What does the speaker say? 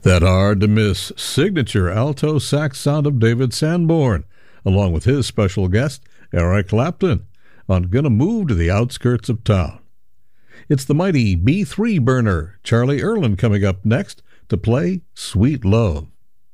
That hard-to-miss signature alto sax sound of David Sanborn, along with his special guest, Eric Clapton, on Gonna Move to the Outskirts of Town. It's the mighty B3 burner, Charlie Erlin, coming up next to play Sweet Love.